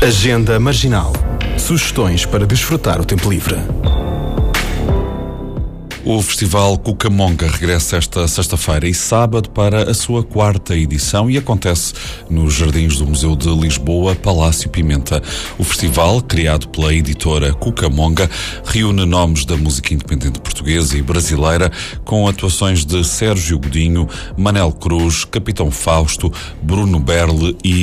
Agenda Marginal. Sugestões para desfrutar o tempo livre. O Festival Cucamonga regressa esta sexta-feira e sábado para a sua 4ª edição e acontece nos Jardins do Museu de Lisboa, Palácio Pimenta. O festival, criado pela editora Cucamonga, reúne nomes da música independente portuguesa e brasileira com atuações de Sérgio Godinho, Manel Cruz, Capitão Fausto, Bruno Berle e